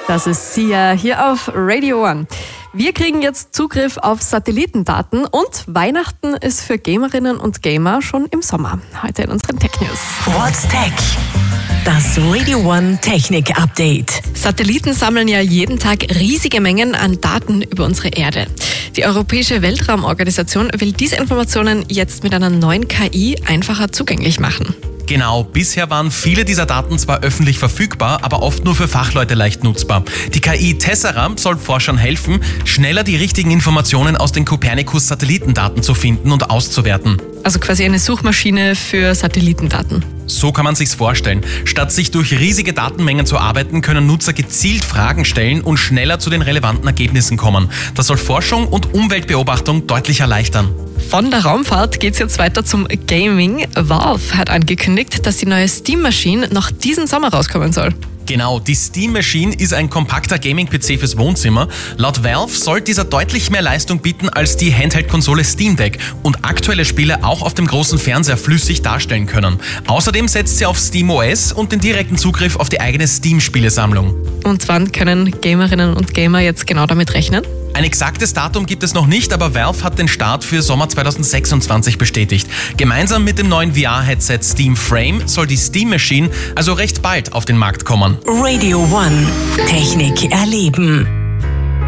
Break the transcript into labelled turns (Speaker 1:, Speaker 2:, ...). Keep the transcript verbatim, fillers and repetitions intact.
Speaker 1: Das ist Sia hier auf Radio One. Wir kriegen jetzt Zugriff auf Satellitendaten und Weihnachten ist für Gamerinnen und Gamer schon im Sommer. Heute in unseren Tech News.
Speaker 2: What's Tech? Das Radio One Technik Update.
Speaker 1: Satelliten sammeln ja jeden Tag riesige Mengen an Daten über unsere Erde. Die Europäische Weltraumorganisation will diese Informationen jetzt mit einer neuen K I einfacher zugänglich machen.
Speaker 3: Genau, bisher waren viele dieser Daten zwar öffentlich verfügbar, aber oft nur für Fachleute leicht nutzbar. Die K I Tessera soll Forschern helfen, schneller die richtigen Informationen aus den Copernicus-Satellitendaten zu finden und auszuwerten.
Speaker 1: Also quasi eine Suchmaschine für Satellitendaten.
Speaker 3: So kann man sich's vorstellen. Statt sich durch riesige Datenmengen zu arbeiten, können Nutzer gezielt Fragen stellen und schneller zu den relevanten Ergebnissen kommen. Das soll Forschung und Umweltbeobachtung deutlich erleichtern.
Speaker 1: Von der Raumfahrt geht's jetzt weiter zum Gaming. Valve hat angekündigt, dass die neue Steam Machine noch diesen Sommer rauskommen soll.
Speaker 3: Genau, die Steam Machine ist ein kompakter Gaming-P C fürs Wohnzimmer. Laut Valve soll dieser deutlich mehr Leistung bieten als die Handheld-Konsole Steam Deck und aktuelle Spiele auch auf dem großen Fernseher flüssig darstellen können. Außerdem setzt sie auf SteamOS und den direkten Zugriff auf die eigene Steam-Spielesammlung.
Speaker 1: Und wann können Gamerinnen und Gamer jetzt genau damit rechnen?
Speaker 3: Ein exaktes Datum gibt es noch nicht, aber Valve hat den Start für Sommer zweitausendsechsundzwanzig bestätigt. Gemeinsam mit dem neuen V R-Headset Steam Frame soll die Steam Machine also recht bald auf den Markt kommen.
Speaker 2: Radio One Technik erleben.